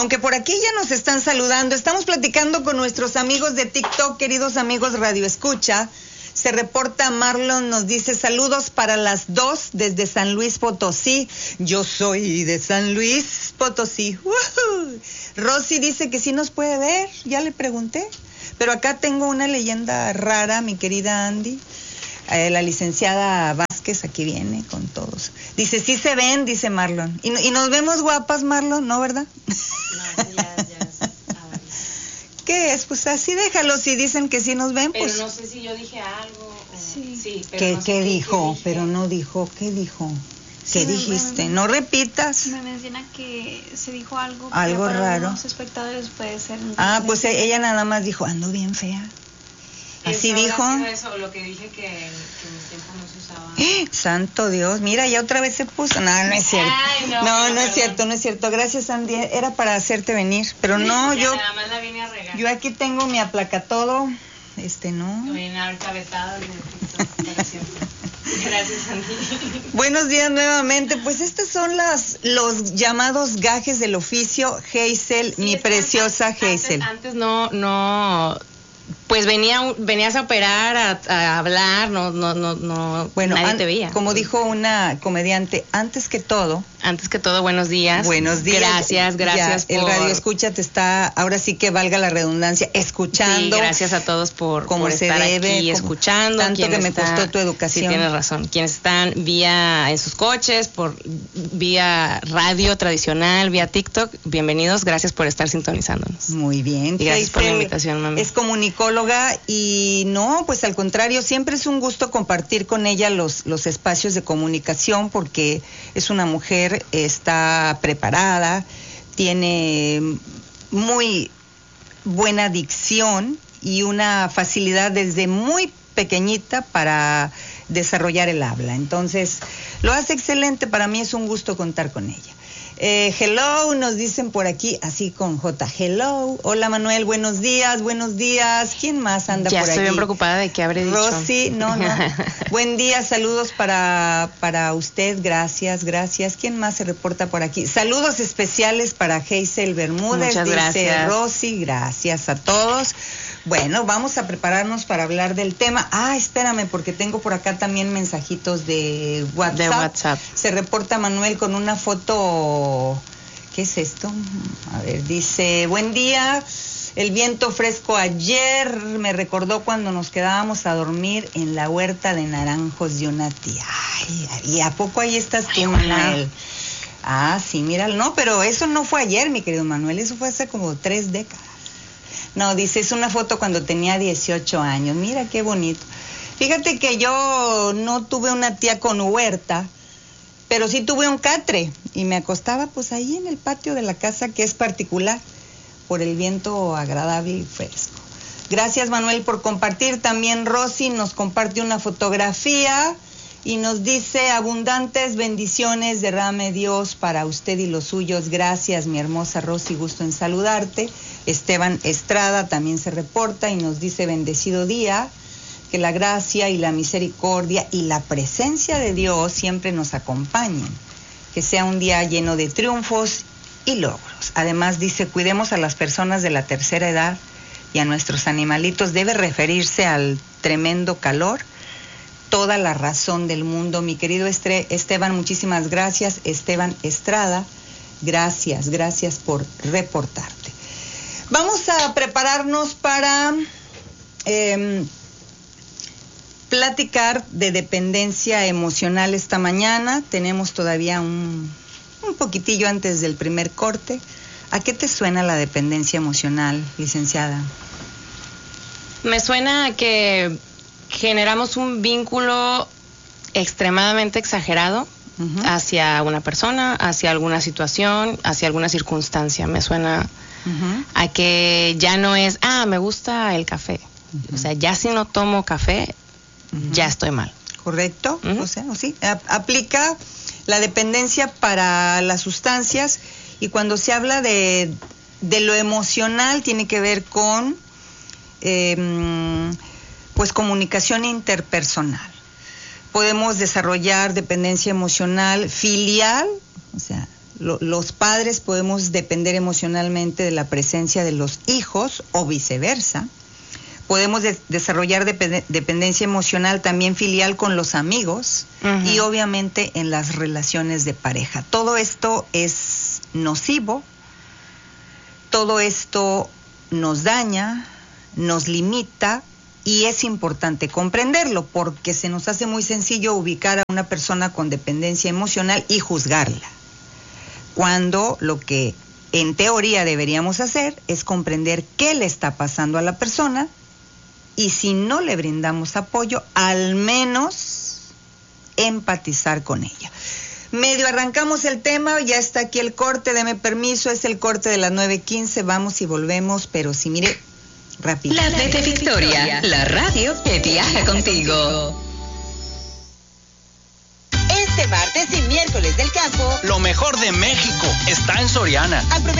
Aunque por aquí ya nos están saludando, estamos platicando con nuestros amigos de TikTok, queridos amigos Radio Escucha. Se reporta Marlon, nos dice saludos para las 2 desde San Luis Potosí. Yo soy de San Luis Potosí. ¡Woohoo! Rosy dice que sí nos puede ver, ya le pregunté. Pero acá tengo una leyenda rara, mi querida Andy. La licenciada Vázquez aquí viene con todos. Dice, sí se ven, dice Marlon. ¿Y nos vemos guapas, Marlon? ¿No, verdad? No, ya es ¿Qué es? Pues así déjalo, si dicen que sí nos ven, pero pues... no sé si yo dije algo. Sí, pero ¿Qué, no sé qué dijo? dije. Pero no dijo, ¿qué dijo? ¿Qué dijiste? No repitas. Me menciona que se dijo algo Algo que para raro. los espectadores puede ser... Pues ella nada más dijo, ando bien fea. Así Eso dijo. habrá sido eso, lo que dije que en mi tiempo no se usaba. Santo Dios, mira, ya otra vez se puso. No, no es cierto. Ay, No es cierto, no es cierto. Gracias, Andy. Era para hacerte venir. Pero no, Ya yo nada más la vine a regar. aquí tengo mi aplacatodo. No. Vine ahorita vetada de TikTok para siempre. Gracias, Andy. Buenos días nuevamente. Pues estos son los llamados gajes del oficio. Hazel, Sí, mi es que preciosa Hazel. Antes no, pues venías a operar, a hablar, no, Bueno, nadie te veía. como dijo una comediante, antes que todo, buenos días. buenos días. Gracias Ya, el Radio Escucha te está, ahora sí que valga la redundancia, escuchando. Sí, gracias a todos por se estar debe, aquí escuchando. Tanto que me costó tu educación. Sí, tienes razón. Quienes están en sus coches, vía radio tradicional, vía TikTok, bienvenidos, gracias por estar sintonizándonos. Muy bien. Y gracias por la Hazel invitación, mami. Es comunicóloga y no, pues al contrario, siempre es un gusto compartir con ella los espacios de comunicación porque es una mujer, está preparada, tiene muy buena dicción y una facilidad desde muy pequeñita para desarrollar el habla. Entonces, lo hace excelente, para mí es un gusto contar con ella. Hello, nos dicen por aquí, así con J. Hello. Hola Manuel, buenos días, buenos días. ¿Quién más anda por aquí? Ya estoy bien preocupada de qué habré dicho. Rosy, no. Buen día, saludos para usted, gracias. ¿Quién más se reporta por aquí? Saludos especiales para Hazel Bermúdez. Muchas gracias. Dice Rosy, gracias a todos. Bueno, vamos a prepararnos para hablar del tema. Espérame, porque tengo por acá también mensajitos de WhatsApp. Se reporta Manuel con una foto. ¿Qué es esto? A ver, dice, buen día. El viento fresco ayer me recordó cuando nos quedábamos a dormir en la huerta de naranjos de una tía. ¿Y a poco ahí estás tú, Manuel? Sí, mira. No, pero eso no fue ayer, mi querido Manuel. Eso fue hace como 3 décadas. No, dice, es una foto cuando tenía 18 años. Mira qué bonito. Fíjate que yo no tuve una tía con huerta, pero sí tuve un catre y me acostaba pues ahí en el patio de la casa, que es particular, por el viento agradable y fresco. Gracias, Manuel, por compartir. También Rosy nos comparte una fotografía y nos dice, abundantes bendiciones derrame Dios para usted y los suyos. Gracias, mi hermosa Rosy, gusto en saludarte. Esteban Estrada también se reporta y nos dice, bendecido día, que la gracia y la misericordia y la presencia de Dios siempre nos acompañen, que sea un día lleno de triunfos y logros. Además dice, cuidemos a las personas de la tercera edad y a nuestros animalitos. Debe referirse al tremendo calor, toda la razón del mundo. Mi querido Esteban, muchísimas gracias. Esteban Estrada, gracias por reportarte. Vamos a prepararnos para platicar de dependencia emocional esta mañana. Tenemos todavía un poquitillo antes del primer corte. ¿A qué te suena la dependencia emocional, licenciada? Me suena a que generamos un vínculo extremadamente exagerado hacia una persona, hacia alguna situación, hacia alguna circunstancia. Me suena a que ya no es, me gusta el café. O sea, ya si no tomo café, ya estoy mal. ¿Correcto? O sea, sí, aplica la dependencia para las sustancias, y cuando se habla de lo emocional tiene que ver con pues comunicación interpersonal. Podemos desarrollar dependencia emocional filial, o sea, Los padres podemos depender emocionalmente de la presencia de los hijos o viceversa. Podemos desarrollar dependencia emocional también filial con los amigos y obviamente en las relaciones de pareja. Todo esto es nocivo, todo esto nos daña, nos limita y es importante comprenderlo porque se nos hace muy sencillo ubicar a una persona con dependencia emocional y juzgarla. Cuando lo que en teoría deberíamos hacer es comprender qué le está pasando a la persona y si no le brindamos apoyo, al menos empatizar con ella. Medio arrancamos el tema, ya está aquí el corte, deme permiso, es el corte de las 9:15, vamos y volvemos, pero sí, mire, rápido. La red de Victoria, la radio que viaja contigo. Este martes y miércoles del campo, lo mejor de México está en Soriana.